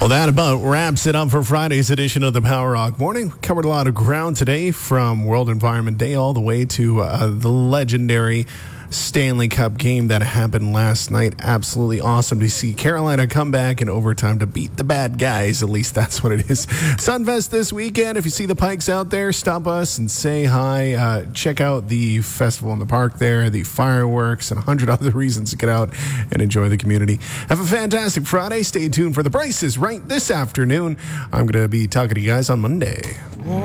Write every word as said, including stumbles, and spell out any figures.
Well, that about wraps it up for Friday's edition of the Power Rock Morning. We covered a lot of ground today, from World Environment Day all the way to uh, the legendary Stanley Cup game that happened last night. Absolutely awesome to see Carolina come back in overtime to beat the bad guys. At least that's what it is. Sunfest this weekend. If you see the Pikes out there, stop us and say hi. Uh, check out the festival in the park there, the fireworks, and a hundred other reasons to get out and enjoy the community. Have a fantastic Friday. Stay tuned for The Price is Right this afternoon. I'm going to be talking to you guys on Monday.